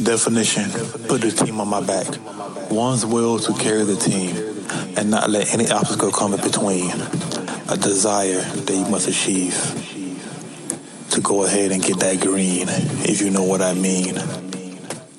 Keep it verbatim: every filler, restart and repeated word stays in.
definition, put the team on my back. One's will to carry the team and not let any obstacle come in between. A desire that you must achieve to go ahead and get that green, if you know what I mean.